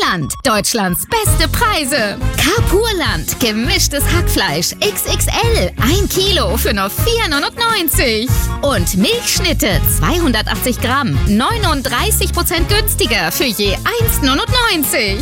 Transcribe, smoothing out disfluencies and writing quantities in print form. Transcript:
Kaufland. Deutschlands beste Preise. Carpurland. Gemischtes Hackfleisch XXL. 1 Kilo für nur 4,99 €. Und Milchschnitte 280 Gramm. 39% günstiger für je 1,99 €.